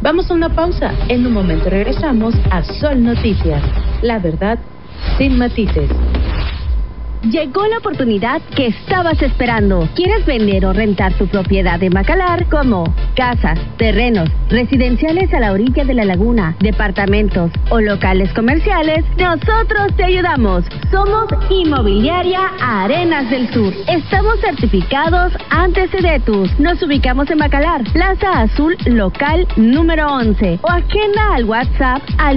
Vamos a una pausa. En un momento regresamos a Sol Noticias. La verdad, sin matices. Llegó la oportunidad que estabas esperando. ¿Quieres vender o rentar tu propiedad en Bacalar? Como casas, terrenos, residenciales a la orilla de la laguna, departamentos o locales comerciales, nosotros te ayudamos. Somos Inmobiliaria Arenas del Sur. Estamos certificados ante Sedetus. Nos ubicamos en Bacalar, Plaza Azul, local número 11. O agenda al WhatsApp al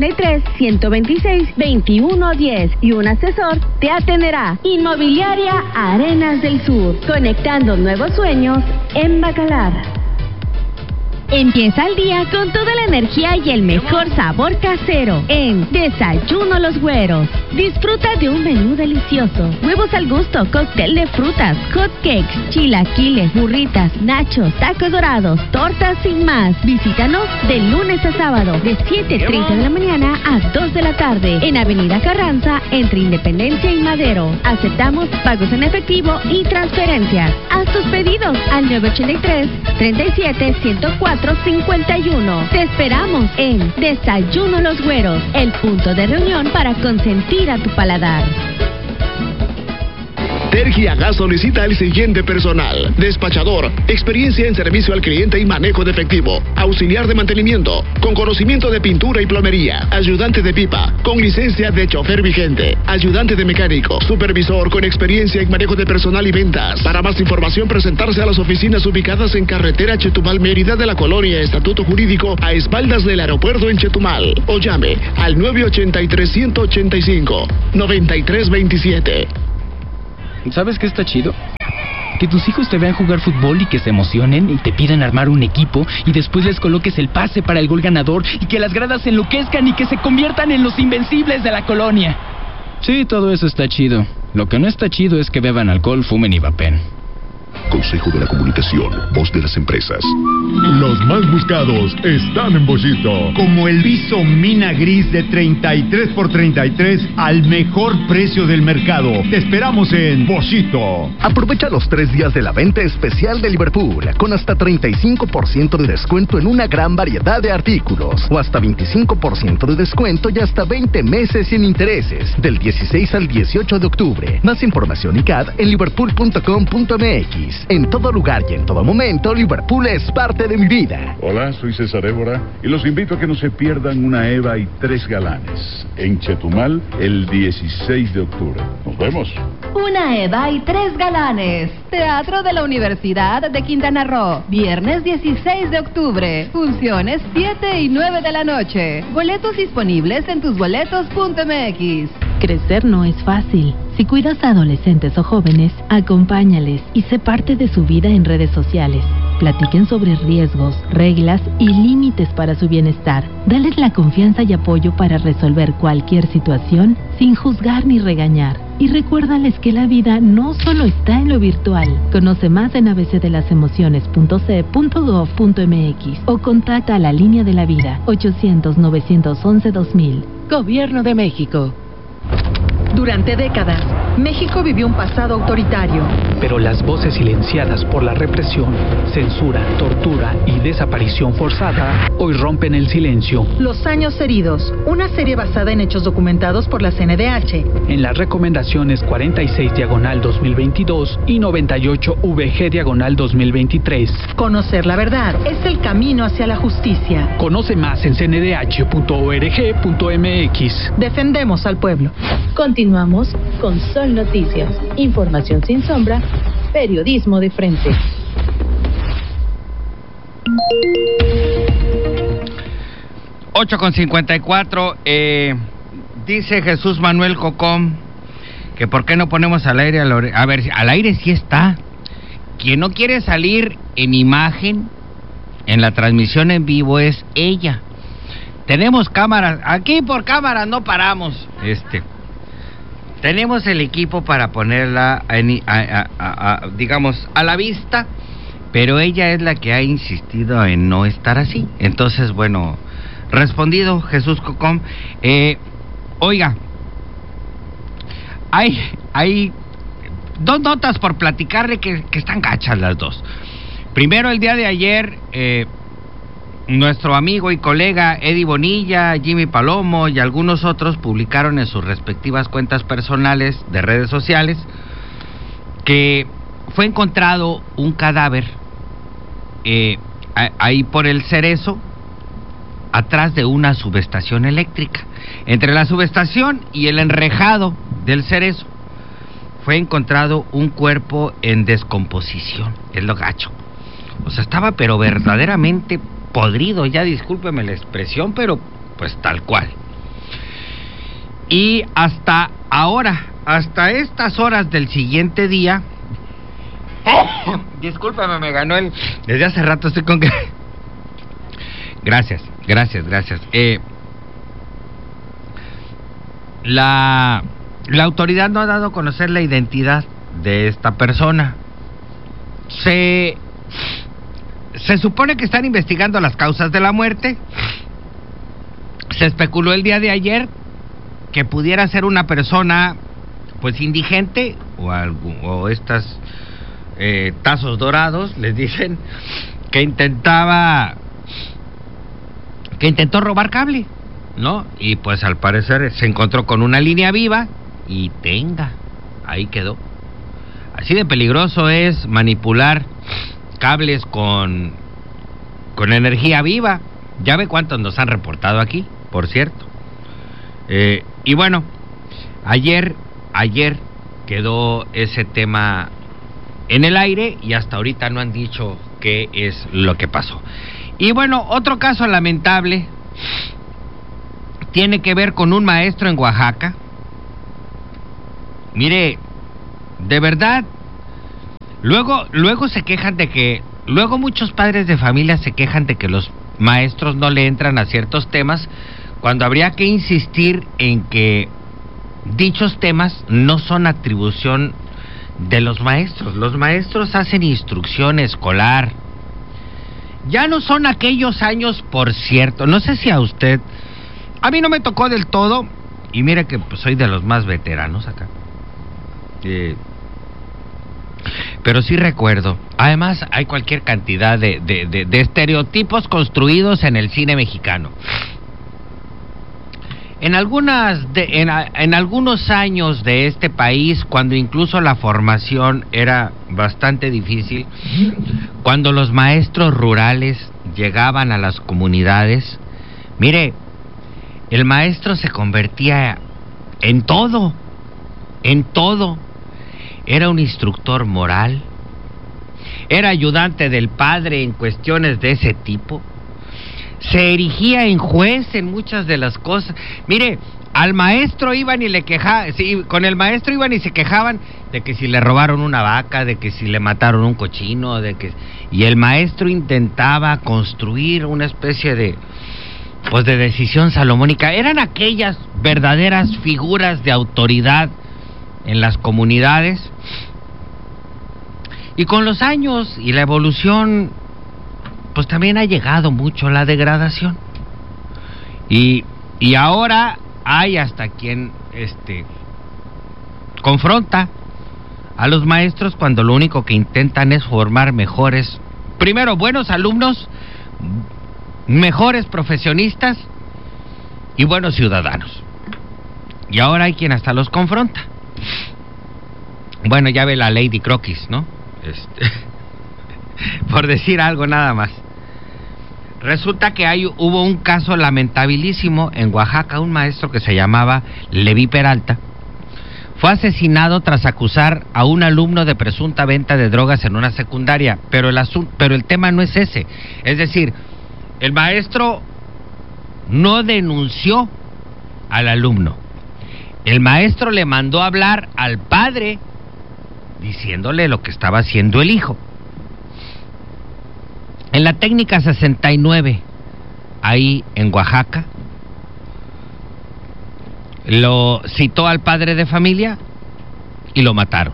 983-126-2110 y un asesor te atenderá. Inmobiliaria Arenas del Sur, conectando nuevos sueños en Bacalar. Empieza el día con toda la energía y el mejor sabor casero en Desayuno Los Güeros. Disfruta de un menú delicioso, huevos al gusto, cóctel de frutas, hot cakes, chilaquiles, burritas, nachos, tacos dorados, tortas y más. Visítanos de lunes a sábado de 7:30 de la mañana a 2 de la tarde en Avenida Carranza entre Independencia y Madero. Aceptamos pagos en efectivo y transferencias. Haz tus pedidos al 983-37-104-51. Te esperamos en Desayuno Los Güeros, el punto de reunión para consentir a tu paladar. Tergiagas solicita el siguiente personal: despachador, experiencia en servicio al cliente y manejo de efectivo, auxiliar de mantenimiento, con conocimiento de pintura y plomería, ayudante de pipa, con licencia de chofer vigente, ayudante de mecánico, supervisor con experiencia en manejo de personal y ventas. Para más información, presentarse a las oficinas ubicadas en carretera Chetumal Mérida de la colonia Estatuto Jurídico a espaldas del aeropuerto en Chetumal, o llame al 983-185-9327. ¿Sabes qué está chido? Que tus hijos te vean jugar fútbol y que se emocionen y te pidan armar un equipo y después les coloques el pase para el gol ganador y que las gradas se enloquezcan y que se conviertan en los invencibles de la colonia. Sí, todo eso está chido. Lo que no está chido es que beban alcohol, fumen y vapen. Consejo de la Comunicación, voz de las empresas. Los más buscados están en Boschito. Como el viso Mina Gris de 33 por 33 al mejor precio del mercado. Te esperamos en Boschito. Aprovecha los 3 días de la venta especial de Liverpool, con hasta 35% de descuento en una gran variedad de artículos, o hasta 25% de descuento y hasta 20 meses sin intereses, del 16 al 18 de octubre. Más información y CAD en liverpool.com.mx. En todo lugar y en todo momento, Liverpool es parte de mi vida. Hola, soy César Évora y los invito a que no se pierdan una Eva y 3 galanes en Chetumal el 16 de octubre. Nos vemos. Una Eva y 3 galanes. Teatro de la Universidad de Quintana Roo. Viernes 16 de octubre. Funciones 7 y 9 de la noche. Boletos disponibles en tusboletos.mx. Crecer no es fácil. Si cuidas a adolescentes o jóvenes, acompáñales y sé parte de su vida en redes sociales. Platiquen sobre riesgos, reglas y límites para su bienestar. Dales la confianza y apoyo para resolver cualquier situación sin juzgar ni regañar. Y recuérdales que la vida no solo está en lo virtual. Conoce más en abcdelasemociones.ce.gov.mx o contacta a la Línea de la Vida 800-911-2000. Gobierno de México. Durante décadas, México vivió un pasado autoritario. Pero las voces silenciadas por la represión, censura, tortura y desaparición forzada hoy rompen el silencio. Los años heridos, una serie basada en hechos documentados por la CNDH. En las recomendaciones 46/2022 y 98/VG/2023. Conocer la verdad es el camino hacia la justicia. Conoce más en cndh.org.mx. Defendemos al pueblo. Continuamos con Sol Noticias. Información sin sombra, periodismo de frente. Con 54, dice Jesús Manuel Cocom que por qué no ponemos al aire a ver, al aire sí está. Quien no quiere salir en imagen en la transmisión en vivo es ella. Tenemos cámaras, aquí por cámaras no paramos. Tenemos el equipo para ponerla digamos a la vista, pero ella es la que ha insistido en no estar así. Entonces, bueno, respondido Jesús Cocom. Oiga, hay 2 notas por platicarle que están gachas las dos. Primero, el día de ayer nuestro amigo y colega Eddie Bonilla, Jimmy Palomo y algunos otros publicaron en sus respectivas cuentas personales de redes sociales que fue encontrado un cadáver ahí por el Cerezo, atrás de una subestación eléctrica. Entre la subestación y el enrejado del Cerezo fue encontrado un cuerpo en descomposición. Es lo gacho. O sea, estaba pero verdaderamente podrido, ya discúlpeme la expresión, pero pues tal cual. Y hasta ahora, hasta estas horas del siguiente día, discúlpeme, me ganó el... Desde hace rato estoy con que... Gracias. La autoridad no ha dado a conocer la identidad de esta persona. Se supone que están investigando las causas de la muerte. Se especuló el día de ayer que pudiera ser una persona pues indigente o estas tazos dorados, les dicen, que intentó robar cable, ¿no? Y pues al parecer se encontró con una línea viva y ahí quedó. Así de peligroso es manipular cables con energía viva. Ya ve cuántos nos han reportado aquí, por cierto. Y bueno, ayer quedó ese tema en el aire y hasta ahorita no han dicho qué es lo que pasó. Y bueno, otro caso lamentable tiene que ver con un maestro en Oaxaca. Mire, de verdad, luego se quejan de que, luego muchos padres de familia se quejan de que los maestros no le entran a ciertos temas, cuando habría que insistir en que dichos temas no son atribución de los maestros. Los maestros hacen instrucción escolar. Ya no son aquellos años, por cierto, no sé si a usted, a mí no me tocó del todo, y mire que pues, soy de los más veteranos acá, pero sí recuerdo, además hay cualquier cantidad de estereotipos construidos en el cine mexicano. En algunos años de este país, cuando incluso la formación era bastante difícil, cuando los maestros rurales llegaban a las comunidades, mire, el maestro se convertía en todo. Era un instructor moral, era ayudante del padre en cuestiones de ese tipo, se erigía en juez en muchas de las cosas. Mire, al maestro iban y le quejaban, sí, con el maestro iban y se quejaban de que si le robaron una vaca, de que si le mataron un cochino, y el maestro intentaba construir una especie de decisión salomónica. Eran aquellas verdaderas figuras de autoridad en las comunidades. Y con los años y la evolución, pues también ha llegado mucho la degradación. Y ahora hay hasta quien confronta a los maestros cuando lo único que intentan es formar mejores, primero buenos alumnos, mejores profesionistas y buenos ciudadanos. Y ahora hay quien hasta los confronta. Bueno, ya ve la Lady Croquis, ¿no? Por decir algo nada más. Resulta que hubo un caso lamentabilísimo en Oaxaca. Un maestro que se llamaba Leví Peralta fue asesinado tras acusar a un alumno de presunta venta de drogas en una secundaria. Pero el tema no es ese. Es decir, el maestro no denunció al alumno. El maestro le mandó a hablar al padre diciéndole lo que estaba haciendo el hijo. En la técnica 69, ahí en Oaxaca, lo citó al padre de familia y lo mataron.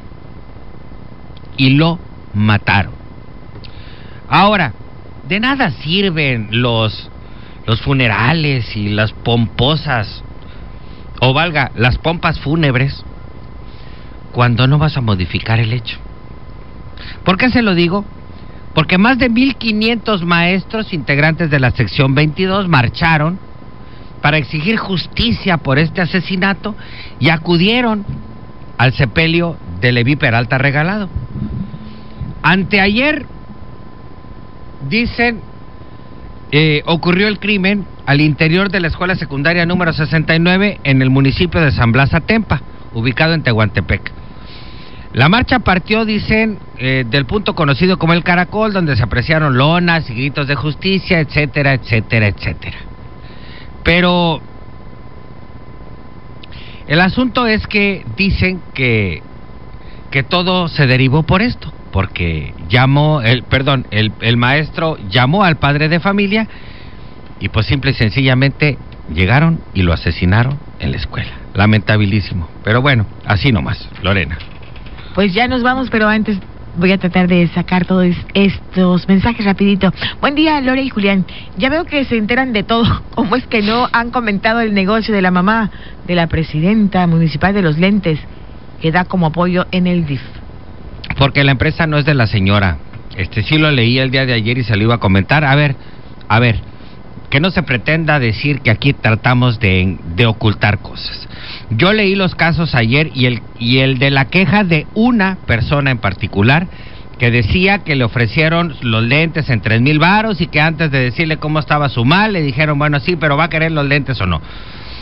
Ahora, de nada sirven los funerales y las pomposas, o valga, las pompas fúnebres, cuando no vas a modificar el hecho. ¿Por qué se lo digo? porque más de 1,500 maestros integrantes de la sección 22 marcharon para exigir justicia por este asesinato y acudieron al sepelio de Leví Peralta Regalado. Anteayer, dicen, ocurrió el crimen al interior de la escuela secundaria número 69 en el municipio de San Blas Atempa, ubicado en Tehuantepec. La marcha partió, dicen, del punto conocido como el Caracol, donde se apreciaron lonas y gritos de justicia, etcétera, etcétera, etcétera. Pero el asunto es que dicen que todo se derivó por esto, porque el maestro llamó al padre de familia y pues simple y sencillamente llegaron y lo asesinaron en la escuela. Lamentabilísimo, pero bueno, así nomás, Lorena. Pues ya nos vamos, pero antes voy a tratar de sacar todos estos mensajes rapidito. Buen día, Lore y Julián. Ya veo que se enteran de todo. ¿Cómo es que no han comentado el negocio de la mamá de la presidenta municipal de Los Lentes, que da como apoyo en el DIF? Porque la empresa no es de la señora. Sí lo leí el día de ayer y se lo iba a comentar. A ver, que no se pretenda decir que aquí tratamos de ocultar cosas. Yo leí los casos ayer y el de la queja de una persona en particular que decía que le ofrecieron los lentes en 3,000 varos y que antes de decirle cómo estaba su mal le dijeron, bueno, sí, pero ¿va a querer los lentes o no?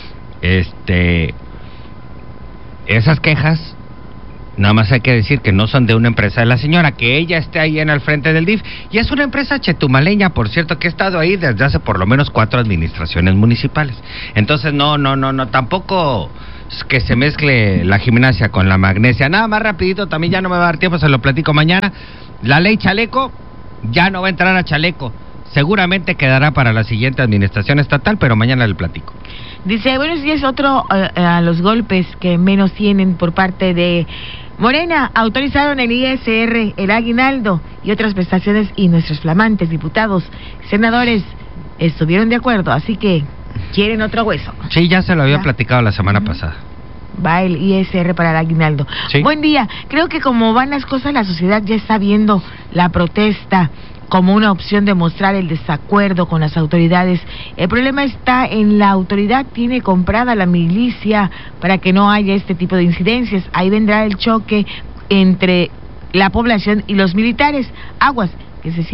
Esas quejas, nada más hay que decir que no son de una empresa de la señora, que ella esté ahí en el frente del DIF, y es una empresa chetumaleña, por cierto, que ha estado ahí desde hace por lo menos 4 administraciones municipales. Entonces, no, tampoco que se mezcle la gimnasia con la magnesia. Nada más rapidito, también ya no me va a dar tiempo, se lo platico mañana. La ley Chaleco ya no va a entrar a Chaleco, seguramente quedará para la siguiente administración estatal, pero mañana le platico. Dice, buenos días, otro a los golpes que menos tienen por parte de Morena. Autorizaron el ISR, el aguinaldo y otras prestaciones, y nuestros flamantes diputados, senadores, estuvieron de acuerdo, así que quieren otro hueso. Sí, ya se lo había platicado la semana pasada. Va el ISR para el aguinaldo. Sí. Buen día. Creo que como van las cosas, la sociedad ya está viendo la protesta como una opción de mostrar el desacuerdo con las autoridades. El problema está en la autoridad tiene comprada la milicia para que no haya este tipo de incidencias. Ahí vendrá el choque entre la población y los militares. Aguas, que se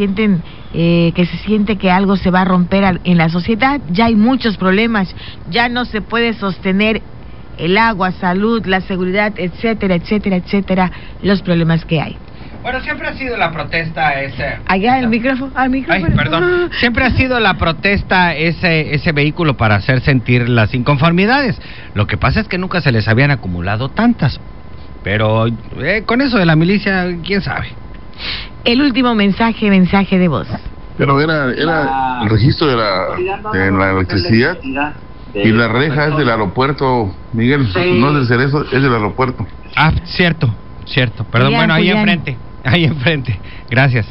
siente que algo se va a romper en la sociedad. Ya hay muchos problemas, ya no se puede sostener el agua, salud, la seguridad, etcétera, etcétera, etcétera, los problemas que hay. Bueno, siempre ha sido la protesta allá el micrófono, Ay, perdón. Siempre ha sido la protesta ese vehículo para hacer sentir las inconformidades. Lo que pasa es que nunca se les habían acumulado tantas. Pero con eso de la milicia, quién sabe. El último mensaje de voz. Pero era el registro de la electricidad y la reja es del aeropuerto, Miguel, sí. No es del Cerezo, es del aeropuerto. Ah, cierto. Perdón, bueno, ahí enfrente. Gracias.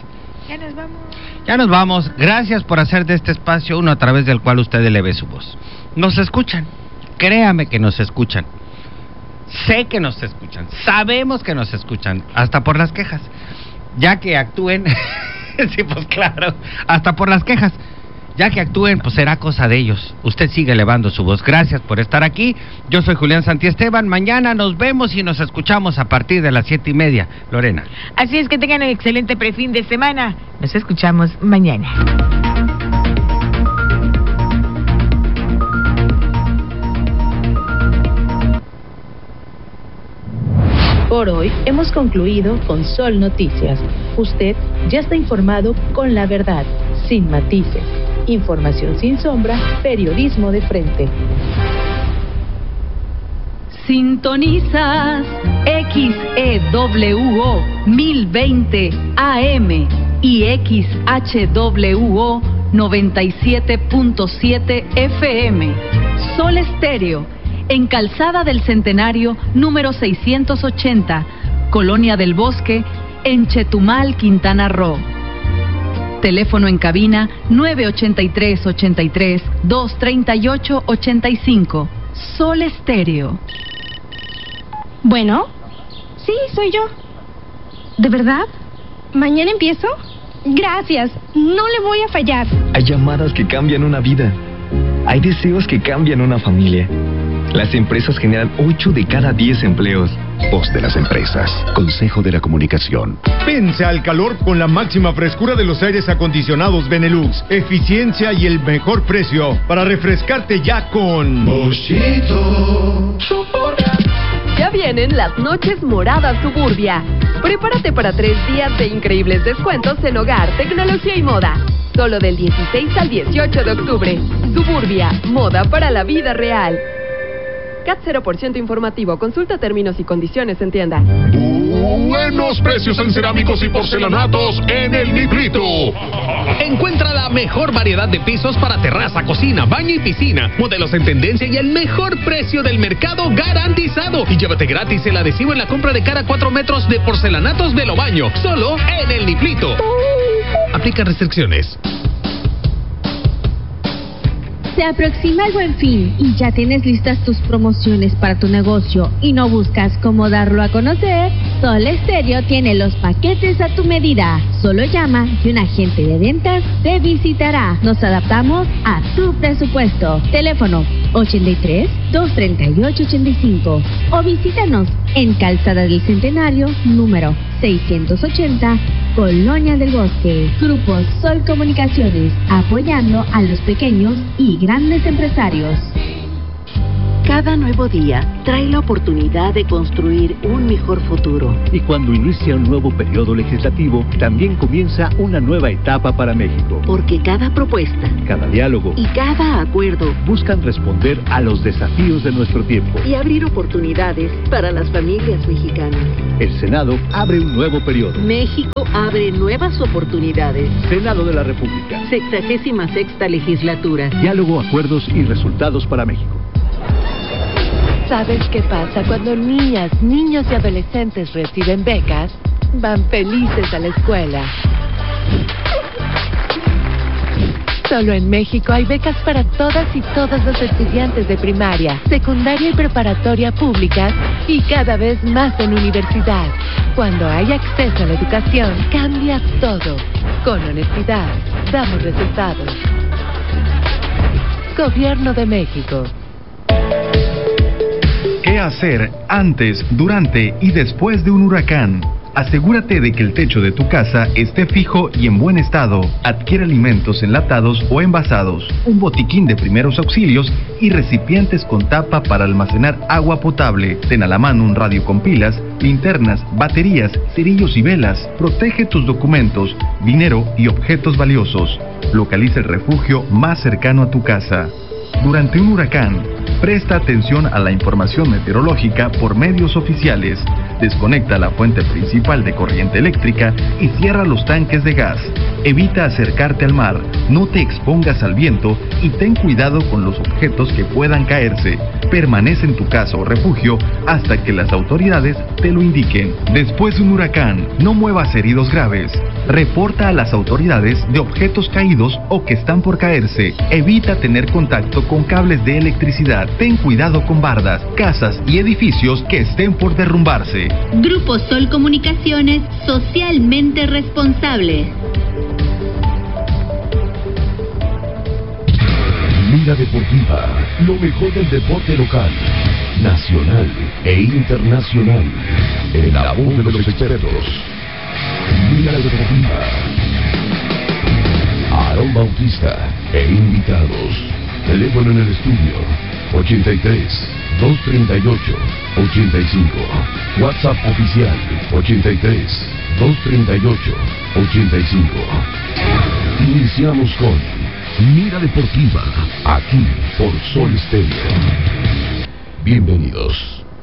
Ya nos vamos. Gracias por hacer de este espacio uno a través del cual usted eleve su voz. Nos escuchan. Créame que nos escuchan. Sé que nos escuchan. Sabemos que nos escuchan. Hasta por las quejas. Ya que actúen. Sí, pues claro. Hasta por las quejas. Ya que actúen, pues será cosa de ellos. Usted sigue elevando su voz. Gracias por estar aquí. Yo soy Julián Santiesteban. Mañana nos vemos y nos escuchamos a partir de las 7:30. Lorena. Así es, que tengan un excelente prefin de semana. Nos escuchamos mañana. Por hoy hemos concluido con Sol Noticias. Usted ya está informado con la verdad, sin matices. Información sin sombra, periodismo de frente. Sintonizas XEWO 1020 AM y XHWO 97.7 FM. Sol Estéreo, en Calzada del Centenario, número 680, Colonia del Bosque, en Chetumal, Quintana Roo. Teléfono en cabina 983-83-238-85. Sol Estéreo. Bueno, sí, soy yo. ¿De verdad? ¿Mañana empiezo? Gracias, no le voy a fallar. Hay llamadas que cambian una vida. Hay deseos que cambian una familia. Las empresas generan 8 de cada 10 empleos. Voz de las empresas. Consejo de la Comunicación. Vence al calor con la máxima frescura de los aires acondicionados Benelux. Eficiencia y el mejor precio para refrescarte ya con Boschito. Ya vienen las noches moradas Suburbia. Prepárate para 3 días de increíbles descuentos en hogar, tecnología y moda. Solo del 16 al 18 de octubre. Suburbia, moda para la vida real. CAT 0% informativo. Consulta términos y condiciones en tienda. Buenos precios en cerámicos y porcelanatos en El Niplito. Encuentra la mejor variedad de pisos para terraza, cocina, baño y piscina. Modelos en tendencia y el mejor precio del mercado garantizado. Y llévate gratis el adhesivo en la compra de cada 4 metros de porcelanatos de Lobaño. Solo en El Niplito. Aplica restricciones. Se aproxima el Buen Fin y ya tienes listas tus promociones para tu negocio y no buscas cómo darlo a conocer. Sol Estéreo tiene los paquetes a tu medida. Solo llama y un agente de ventas te visitará. Nos adaptamos a tu presupuesto. Teléfono 83-238-85 o visítanos en Calzada del Centenario, número 680, Colonia del Bosque. Grupo Sol Comunicaciones, apoyando a los pequeños y grandes empresarios. Cada nuevo día trae la oportunidad de construir un mejor futuro. Y cuando inicia un nuevo periodo legislativo, también comienza una nueva etapa para México. Porque cada propuesta, cada diálogo y cada acuerdo buscan responder a los desafíos de nuestro tiempo y abrir oportunidades para las familias mexicanas. El Senado abre un nuevo periodo. México abre nuevas oportunidades. Senado de la República. 66ª legislatura. Diálogo, acuerdos y resultados para México. ¿Sabes qué pasa cuando niñas, niños y adolescentes reciben becas? Van felices a la escuela. Solo en México hay becas para todas y todos los estudiantes de primaria, secundaria y preparatoria públicas y cada vez más en universidad. Cuando hay acceso a la educación, cambia todo. Con honestidad, damos resultados. Gobierno de México. ¿Qué hacer antes, durante y después de un huracán? Asegúrate de que el techo de tu casa esté fijo y en buen estado. Adquiere alimentos enlatados o envasados, un botiquín de primeros auxilios y recipientes con tapa para almacenar agua potable. Ten a la mano un radio con pilas, linternas, baterías, cerillos y velas. Protege tus documentos, dinero y objetos valiosos. Localiza el refugio más cercano a tu casa. Durante un huracán, presta atención a la información meteorológica por medios oficiales. Desconecta la fuente principal de corriente eléctrica y cierra los tanques de gas. Evita acercarte al mar, no te expongas al viento y ten cuidado con los objetos que puedan caerse. Permanece en tu casa o refugio hasta que las autoridades te lo indiquen. Después de un huracán, no muevas heridos graves. Reporta a las autoridades de objetos caídos o que están por caerse. Evita tener contacto con cables de electricidad. Ten cuidado con bardas, casas y edificios que estén por derrumbarse. Grupo Sol Comunicaciones, socialmente responsable. Mira Deportiva, lo mejor del deporte local, nacional e internacional, en la voz de los expertos. Mira Deportiva. Aarón Bautista e invitados. Teléfono en el estudio 83 238 85. WhatsApp oficial 83 238 85. Iniciamos con Mira Deportiva, aquí por Sol Estéreo. Bienvenidos.